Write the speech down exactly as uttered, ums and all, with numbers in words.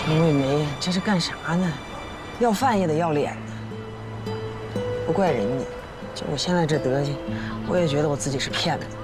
陈桂梅，这是干啥呢？要饭也得要脸呢。不怪人家，就我现在这德行，我也觉得我自己是骗子。